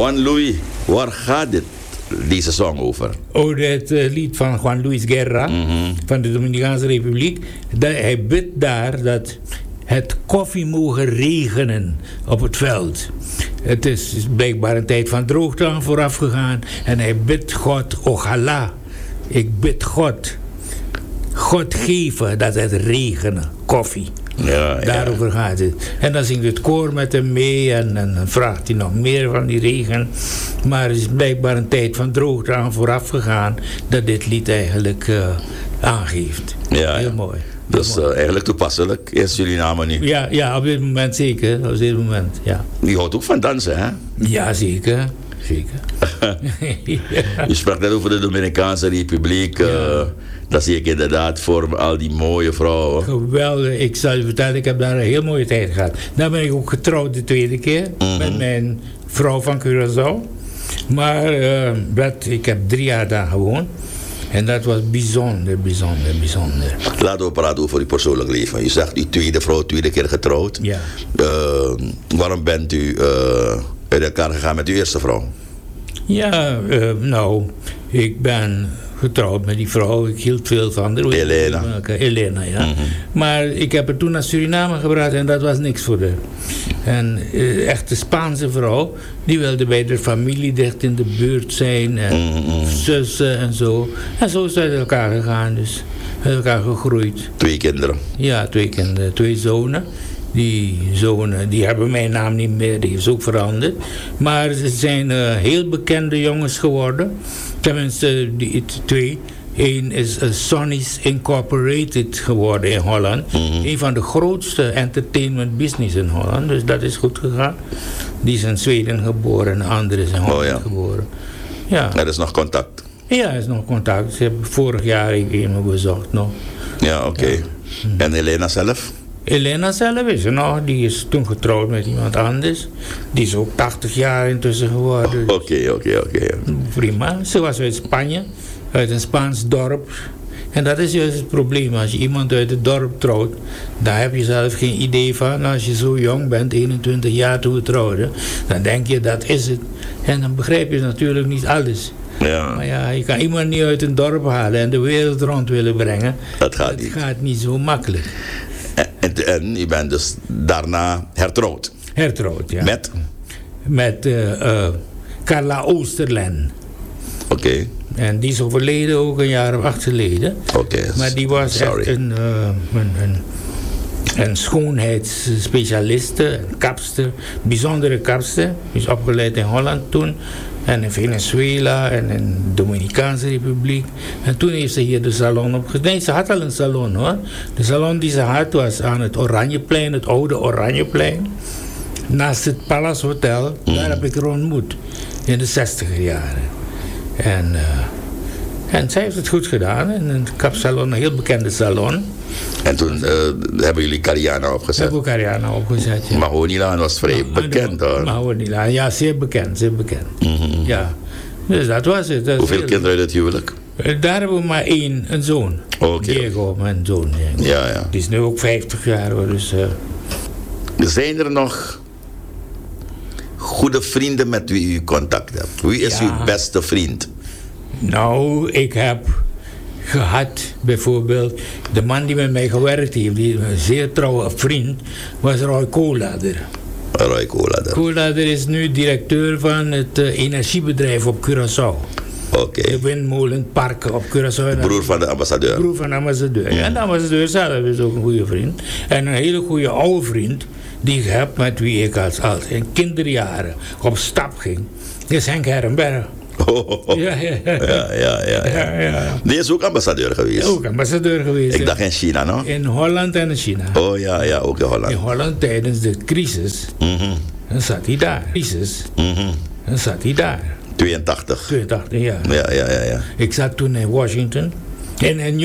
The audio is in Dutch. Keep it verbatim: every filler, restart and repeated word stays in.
Juan Luis, waar gaat dit, deze song over? Oh, het uh, lied van Juan Luis Guerra, mm-hmm. van de Dominicaanse Republiek. Dat, hij bidt daar dat het koffie mogen regenen op het veld. Het is blijkbaar een tijd van droogte aan vooraf gegaan. En hij bidt God, ochala, ik bid God. God geven dat het regenen, koffie. Ja, Daarover ja. gaat het. En dan zingt het koor met hem mee en, en dan vraagt hij nog meer van die regen. Maar er is blijkbaar een tijd van droogte aan vooraf gegaan dat dit lied eigenlijk uh, aangeeft. Ja, heel ja. mooi. Dus uh, eigenlijk toepasselijk in Suriname nu. Ja, ja, op dit moment zeker. Op dit moment, ja. Die houdt ook van dansen, hè? Ja, zeker. Zeker. ja. Je sprak net over de Dominicaanse Republiek. Uh, ja. Dat zie ik inderdaad voor al die mooie vrouwen. Geweldig. Ik zal je vertellen, ik heb daar een heel mooie tijd gehad. Daar ben ik ook getrouwd de tweede keer. Mm-hmm. Met mijn vrouw van Curaçao. Maar uh, dat, ik heb drie jaar daar gewoond. En dat was bijzonder, bijzonder, bijzonder. Laten we praten over uw persoonlijk leven. Je zegt, uw tweede vrouw, tweede keer getrouwd. Ja. Uh, waarom bent u uh, uit elkaar gegaan met uw eerste vrouw? Ja, uh, nou, ik ben getrouwd met die vrouw. Ik hield veel van haar. Elena. Elena, ja. Mm-hmm. Maar ik heb haar toen naar Suriname gebracht en dat was niks voor haar. En uh, echt een Spaanse vrouw, die wilde bij de familie dicht in de buurt zijn. En mm-hmm. zussen en zo. En zo is het uit elkaar gegaan, dus uit elkaar gegroeid. Twee kinderen? Ja, twee kinderen, twee zonen. Die zonen, die hebben mijn naam niet meer, die is ook veranderd. Maar ze zijn uh, heel bekende jongens geworden. Tenminste, die twee. Eén is uh, Sonny's Incorporated geworden in Holland. Mm-hmm. Een van de grootste entertainment business in Holland. Dus dat is goed gegaan. Die is in Zweden geboren en de andere is in Holland oh, ja. geboren. Ja. Er is nog contact? Ja, er is nog contact. Ze hebben vorig jaar iemand bezocht nog. Ja, oké. Okay. Ja. En Helena zelf? Elena zelf is er nog. Die is toen getrouwd met iemand anders. Die is ook tachtig jaar intussen geworden. Oké, oké, oké. Prima. Ze was uit Spanje. Uit een Spaans dorp. En dat is juist het probleem. Als je iemand uit het dorp trouwt, daar heb je zelf geen idee van. Als je zo jong bent, eenentwintig jaar toen we trouwden, dan denk je dat is het. En dan begrijp je natuurlijk niet alles. Ja. Maar ja, je kan iemand niet uit een dorp halen en de wereld rond willen brengen. Dat gaat dat niet. gaat niet zo makkelijk. En, en, en je bent dus daarna hertrouwd? Hertrouwd, ja. Met? Met uh, uh, Carla Oosterlen. Oké. Okay. En die is overleden ook een jaar of acht geleden. Oké. Okay, maar die was sorry. echt een, uh, een, een, een schoonheidsspecialiste, een kapster, bijzondere kapster. Die is opgeleid in Holland toen. En in Venezuela en in de Dominicaanse Republiek. En toen heeft ze hier de salon opgezet. Nee, ze had al een salon hoor. De salon die ze had was aan het Oranjeplein, het oude Oranjeplein. Naast het Palace Hotel. Mm. Daar heb ik haar ontmoet. In de zestiger jaren. En, uh, en zij heeft het goed gedaan. In een kapsalon, een heel bekende salon. En toen uh, hebben jullie Cariana opgezet? Hebben we Cariana opgezet, ja. Mahonilaan was vrij Ma- bekend hoor. Mahonilaan, ja, zeer bekend, zeer bekend. Mm-hmm. Ja, dus dat was het. Dat Hoeveel heel... kinderen uit het huwelijk? Daar hebben we maar één, een zoon. Okay. Diego, mijn zoon. Diego. Ja, ja. Die is nu ook vijftig jaar hoor, dus... Uh... Zijn er nog goede vrienden met wie u contact hebt? Wie is ja. uw beste vriend? Nou, ik heb gehad bijvoorbeeld de man die met mij gewerkt heeft, die een zeer trouwe vriend, was Roy Koolader. Roy Koolader. Koolader is nu directeur van het uh, energiebedrijf op Curaçao. Oké. Okay. De windmolenparken op Curaçao. Broer van de ambassadeur. Broer van de ambassadeur. Mm. En de ambassadeur zelf is ook een goede vriend. En een hele goede oude vriend die ik heb, met wie ik als, als in kinderjaren op stap ging, is Henk Herrenberg. Oh, oh, oh. Ja, ja, ja. Ja, ja, ja, ja. ja, ja. Die is ook ambassadeur geweest? Ook ambassadeur geweest. Ik dacht in China, no? In Holland en in China. Oh ja, ja, ook in Holland. In Holland tijdens de crisis. Mm-hmm. Dan zat hij daar. Crisis. Mm-hmm. Dan zat hij daar. tweeëntachtig. tweeëntachtig, ja. Ja, ja, ja, ja. Ik zat toen in Washington. En in